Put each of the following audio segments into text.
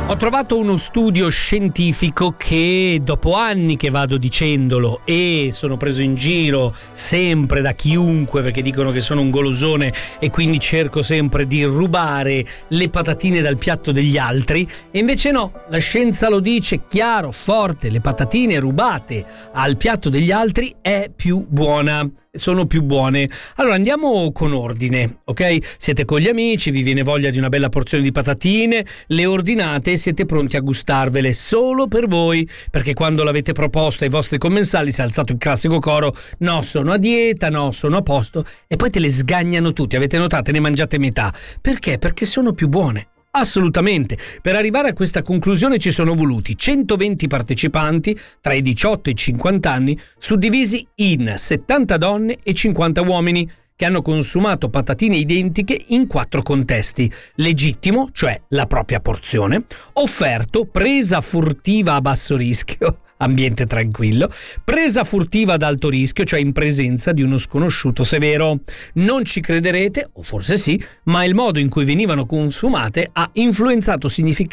Ho trovato uno studio scientifico che dopo anni che vado dicendolo e sono preso in giro sempre da chiunque perché dicono che sono un golosone e quindi cerco sempre di rubare le patatine dal piatto degli altri, e invece no, la scienza lo dice chiaro, forte: le patatine rubate al piatto degli altri è più buona. Sono più buone. Allora andiamo con ordine, ok? Siete con gli amici, vi viene voglia di una bella porzione di patatine, le ordinate e siete pronti a gustarvele solo per voi, perché quando l'avete proposta ai vostri commensali si è alzato il classico coro: no, sono a dieta, no, sono a posto, e poi te le sgagnano tutti. Avete notato? Ne mangiate metà. Perché? Perché sono più buone. Assolutamente. Per arrivare a questa conclusione ci sono voluti 120 partecipanti tra i 18 e i 50 anni, suddivisi in 70 donne e 50 uomini, che hanno consumato patatine identiche in 4 contesti: legittimo, cioè la propria porzione; offerto, presa furtiva a basso rischio, ambiente tranquillo; presa furtiva ad alto rischio, cioè in presenza di uno sconosciuto severo. Non ci crederete, o forse sì, ma il modo in cui venivano consumate ha influenzato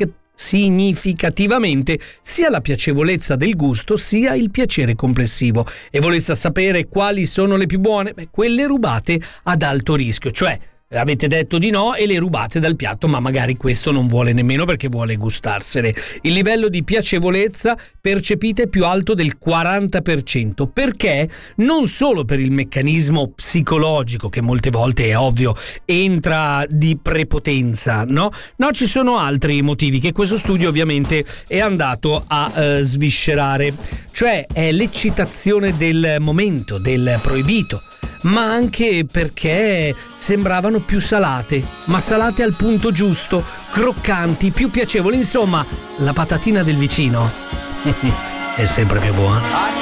significativamente sia la piacevolezza del gusto sia il piacere complessivo. E volete sapere quali sono le più buone? Beh, quelle rubate ad alto rischio, cioè avete detto di no e le rubate dal piatto, ma magari questo non vuole nemmeno perché vuole gustarsene. Il livello di piacevolezza percepite è più alto del 40%, perché non solo per il meccanismo psicologico, che molte volte è ovvio entra di prepotenza, no, ci sono altri motivi che questo studio ovviamente è andato a sviscerare, cioè è l'eccitazione del momento, del proibito, ma anche perché sembravano più salate, ma salate al punto giusto, croccanti, più piacevoli. Insomma, la patatina del vicino è sempre più buona.